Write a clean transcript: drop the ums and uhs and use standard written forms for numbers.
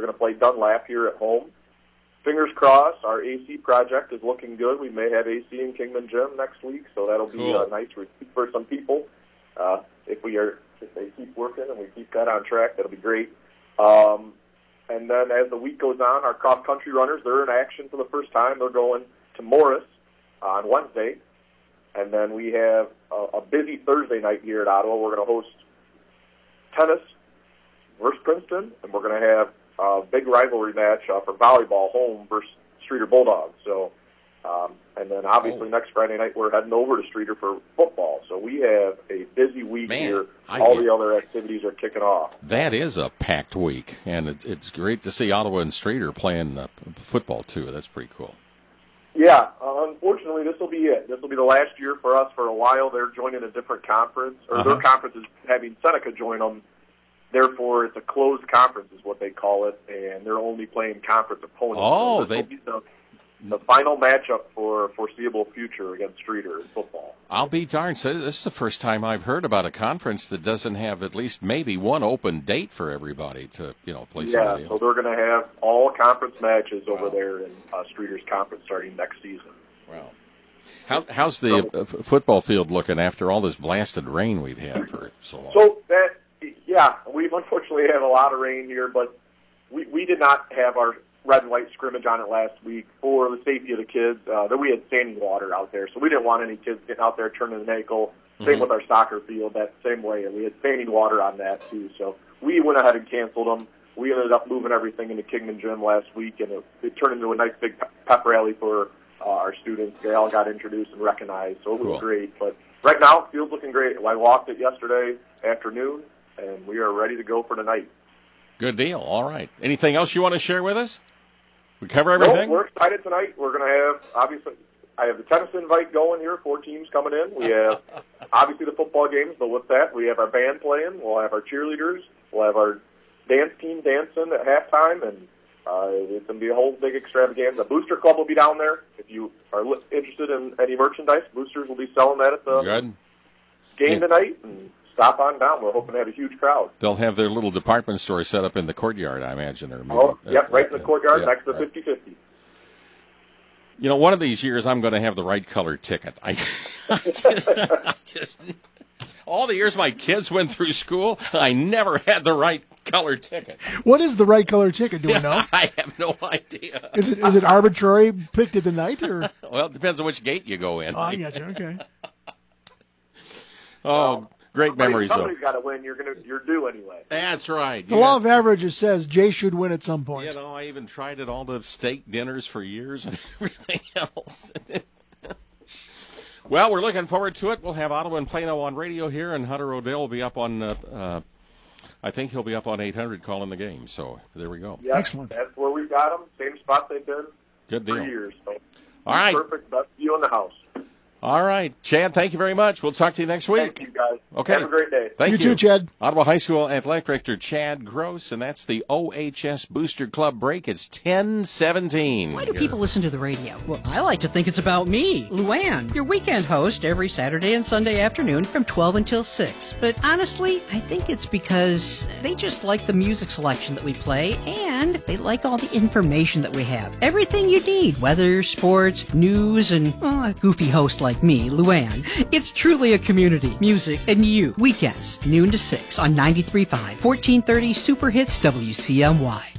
going to play Dunlap here at home. Fingers crossed, our AC project is looking good. We may have AC in Kingman Gym next week, so that'll be a nice relief for some people. If they keep working and we keep that on track, that'll be great. And then as the week goes on, our cross-country runners, they're in action for the first time. They're going to Morris on Wednesday. And then we have a busy Thursday night here at Ottawa. We're going to host tennis versus Princeton, and we're going to have a big rivalry match for volleyball home versus Streator Bulldogs. So, and then obviously next Friday night we're heading over to Streator for football. So we have a busy week here. All the other activities are kicking off. That is a packed week, and it's great to see Ottawa and Streator playing football too. That's pretty cool. Yeah, unfortunately, this will be it. This will be the last year for us for a while. They're joining a different conference, or their conference is having Seneca join them. Therefore, it's a closed conference is what they call it, and they're only playing conference opponents. Oh, so this will be the final matchup for foreseeable future against Streator in football. I'll be darned. So this is the first time I've heard about a conference that doesn't have at least maybe one open date for everybody to play somebody else. So they're going to have all conference matches over there in Streator's conference starting next season. Wow. How's the football field looking after all this blasted rain we've had for so long? So we've unfortunately had a lot of rain here, but we did not have our red and white scrimmage on it last week for the safety of the kids. That we had standing water out there, so we didn't want any kids getting out there turning an ankle. Same with our soccer field, that same way. We had standing water on that too, so we went ahead and canceled them. We ended up moving everything into Kingman Gym last week, and it turned into a nice big pep rally for our students. They all got introduced and recognized, so it was great. But right now, the field's looking great. I walked it yesterday afternoon, and we are ready to go for tonight. Good deal. All right. Anything else you want to share with us? We cover everything? No, we're excited tonight. We're going to have, obviously, I have the tennis invite going here, 4 teams coming in. We have, obviously, the football games, but with that, we have our band playing. We'll have our cheerleaders. We'll have our dance team dancing at halftime, and it's going to be a whole big extravaganza. The Booster Club will be down there. If you are interested in any merchandise, Boosters will be selling that at the game tonight, and stop on down. We're hoping to have a huge crowd. They'll have their little department store set up in the courtyard, I imagine. Or maybe, right in the courtyard next to 50/50. One of these years I'm going to have the right color ticket. I just all the years my kids went through school, I never had the right color ticket. What is the right color ticket? Do we know? I have no idea. Is it arbitrary, picked at the night, or? Well, it depends on which gate you go in. Oh, I got you. Okay. Great memories, though. Somebody's got to win. You're due anyway. That's right. The law of averages says Jay should win at some point. I even tried at all the steak dinners for years and everything else. Well, we're looking forward to it. We'll have Ottawa and Plano on radio here, and Hunter O'Dell will be up on, I think he'll be up on 800 calling the game. So there we go. Yep, excellent. That's where we've got them. Same spot they've been for years. So all right. Perfect. Best view in the house. All right. Chad, thank you very much. We'll talk to you next week. Thank you, guys. Okay. Have a great day. Thank you. You too, Chad. Ottawa High School Athletic Director Chad Gross, and that's the OHS Booster Club break. It's 10:17. Why do people listen to the radio? Well, I like to think it's about me, Luann, your weekend host every Saturday and Sunday afternoon from 12 until 6. But honestly, I think it's because they just like the music selection that we play, and they like all the information that we have. Everything you need, weather, sports, news, and a goofy host like me, Luann. It's truly a community. Music and you. Weekends, noon to 6 on 93.5, 1430 Super Hits WCMY.